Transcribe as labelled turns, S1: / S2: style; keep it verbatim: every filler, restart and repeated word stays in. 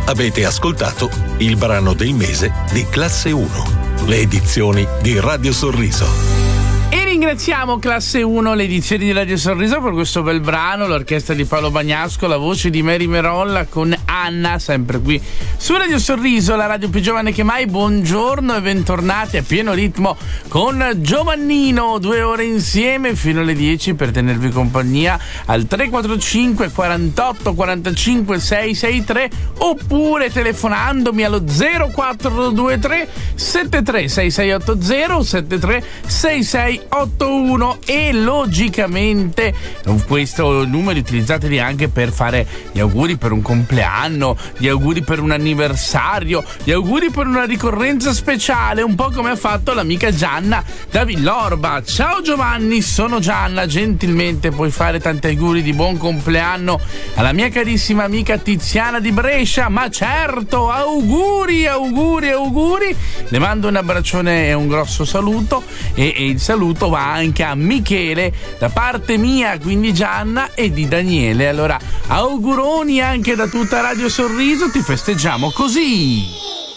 S1: Avete ascoltato il brano del mese di Classe uno, le edizioni di Radio Sorriso.
S2: E ringraziamo Classe uno, le edizioni di Radio Sorriso, per questo bel brano, l'orchestra di Paolo Bagnasco, la voce di Mary Merolla con Anna, sempre qui su Radio Sorriso, la radio più giovane che mai. Buongiorno e bentornati a pieno ritmo con Giovannino, due ore insieme fino alle dieci per tenervi compagnia al tre quattro cinque quarantotto quarantacinque seicentosessantatré, oppure telefonandomi allo zero quattro due tre sette tre sei sei otto zero sette tre sei sei otto uno. E logicamente questo numero utilizzateli anche per fare gli auguri per un compleanno, gli auguri per un anniversario, gli auguri per una ricorrenza speciale, un po' come ha fatto l'amica Gianna da Villorba. Ciao Giovanni, sono Gianna, gentilmente puoi fare tanti auguri di buon compleanno alla mia carissima amica Tiziana di Brescia? Ma certo, auguri, auguri, auguri. Le mando un abbraccione e un grosso saluto, e, e il saluto va anche a Michele da parte mia, quindi Gianna, e di Daniele. Allora auguroni anche da tutta Radio Sorriso, ti festeggiamo così.